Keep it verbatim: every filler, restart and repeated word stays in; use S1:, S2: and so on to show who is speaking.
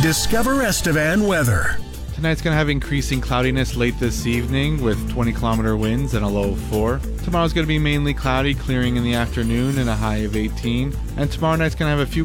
S1: Discover Estevan weather.
S2: Tonight's going to have increasing cloudiness late this evening with twenty kilometer winds and a low of four. Tomorrow's going to be mainly cloudy, clearing in the afternoon and a high of eighteen. And tomorrow night's going to have a few